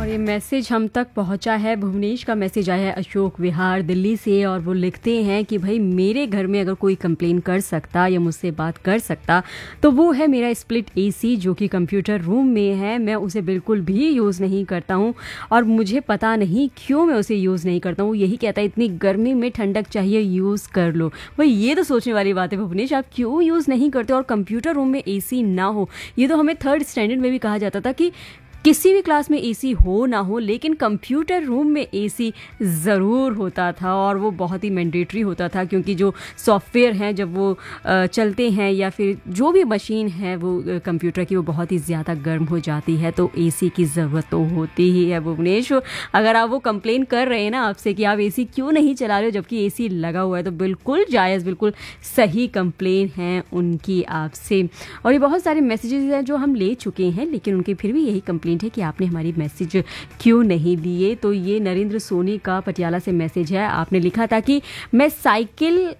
और ये मैसेज हम तक पहुंचा है, भुवनेश का मैसेज आया है अशोक विहार दिल्ली से, और वो लिखते हैं कि भाई मेरे घर में अगर कोई कंप्लेन कर सकता या मुझसे बात कर सकता तो वो है मेरा स्प्लिट एसी जो कि कंप्यूटर रूम में है। मैं उसे बिल्कुल भी यूज़ नहीं करता हूँ और मुझे पता नहीं क्यों मैं उसे यूज़ नहीं करता हूँ। यही कहता है इतनी गर्मी में ठंडक चाहिए, यूज़ कर लो। भाई ये तो सोचने वाली बात है भुवनेश, आप क्यों यूज़ नहीं करते? और कंप्यूटर रूम में एसी ना हो, ये तो हमें थर्ड स्टैंडर्ड में भी कहा जाता था कि किसी भी क्लास में एसी हो ना हो लेकिन कंप्यूटर रूम में एसी ज़रूर होता था और वो बहुत ही मैंडेटरी होता था, क्योंकि जो सॉफ्टवेयर हैं जब वो चलते हैं या फिर जो भी मशीन है वो कंप्यूटर की, वो बहुत ही ज़्यादा गर्म हो जाती है, तो एसी की ज़रूरत तो होती ही है। भुवनेश, अगर आप वो कंप्लेन कर रहे हैं ना आपसे कि आप एसी क्यों नहीं चला रहे हो जबकि एसी लगा हुआ है, तो बिल्कुल जायज़, बिल्कुल सही कंप्लेन है उनकी आपसे। और ये बहुत सारे मैसेजेस हैं जो हम ले चुके हैं लेकिन उनके फिर भी यही कंप्लेन है कि आपने हमारी मैसेज क्यों नहीं लिए। तो ये नरेंद्र सोनी का पटियाला से मैसेज है। आपने लिखा था कि मैं साइकिल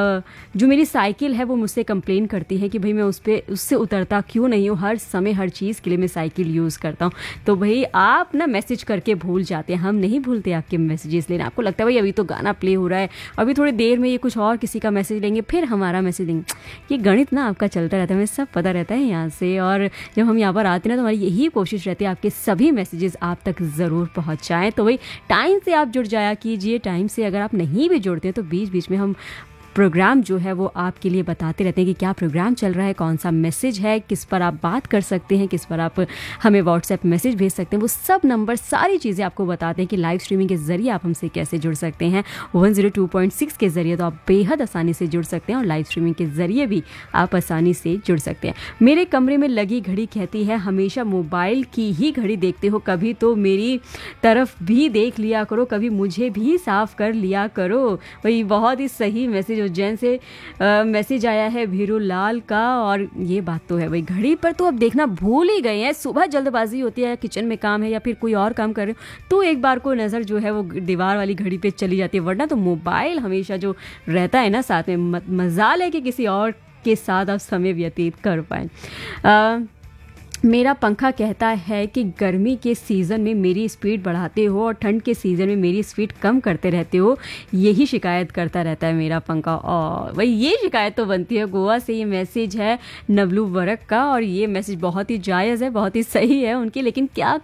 जो मेरी साइकिल है वो मुझसे कंप्लेन करती है कि भाई मैं उससे उतरता क्यों नहीं हूँ, हर समय हर चीज़ के लिए मैं साइकिल यूज़ करता हूँ। तो भाई आप ना मैसेज करके भूल जाते हैं, हम नहीं भूलते आपके मैसेजेस लेना। आपको लगता है भाई अभी तो गाना प्ले हो रहा है, अभी थोड़ी देर में ये कुछ और किसी का मैसेज लेंगे, फिर हमारा मैसेज लेंगे। ये गणित ना आपका चलता रहता है, हमें सब पता रहता है यहाँ से। और जब हम यहाँ पर आते हैं ना तो हमारी यही कोशिश रहती है आपके सभी मैसेजेस आप तक ज़रूर पहुँचाएँ। तो भाई टाइम से आप जुड़ जाया कीजिए। टाइम से अगर आप नहीं भी जुड़ते हैं तो बीच बीच में हम प्रोग्राम जो है वो आपके लिए बताते रहते हैं कि क्या प्रोग्राम चल रहा है, कौन सा मैसेज है, किस पर आप बात कर सकते हैं, किस पर आप हमें व्हाट्सएप मैसेज भेज सकते हैं। वो सब नंबर, सारी चीज़ें आपको बताते हैं कि लाइव स्ट्रीमिंग के ज़रिए आप हमसे कैसे जुड़ सकते हैं। 102.6 के ज़रिए तो आप बेहद आसानी से जुड़ सकते हैं और लाइव स्ट्रीमिंग के ज़रिए भी आप आसानी से जुड़ सकते हैं। मेरे कमरे में लगी घड़ी कहती है हमेशा मोबाइल की ही घड़ी देखते हो, कभी तो मेरी तरफ भी देख लिया करो, कभी मुझे भी साफ कर लिया करो। वही बहुत ही सही मैसेज उज्जैन से मैसेज आया है भीरू लाल का। और ये बात तो है भाई, घड़ी पर तो अब देखना भूल ही गए हैं। सुबह जल्दबाजी होती है, किचन में काम है या फिर कोई और काम कर रहे हो तो एक बार को नज़र जो है वो दीवार वाली घड़ी पे चली जाती है, वरना तो मोबाइल हमेशा जो रहता है ना साथ में, मजाल है कि किसी और के साथ आप समय व्यतीत कर पाएँ। मेरा पंखा कहता है कि गर्मी के सीज़न में मेरी स्पीड बढ़ाते हो और ठंड के सीज़न में मेरी स्पीड कम करते रहते हो, यही शिकायत करता रहता है मेरा पंखा। और वही ये शिकायत तो बनती है। गोवा से ये मैसेज है नवलू वर्क का और ये मैसेज बहुत ही जायज़ है, बहुत ही सही है उनकी, लेकिन क्या